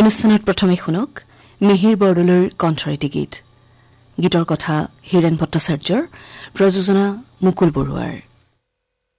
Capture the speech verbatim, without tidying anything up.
অনুষ্ঠানত প্ৰথমে শুনক মিহিৰ বৰদলৈৰ কণ্ঠৰেটি গীত গীতৰ কথা হীৰেন ভট্টাচাৰ্যৰ প্ৰযোজনা মুকুল বৰুৱাৰ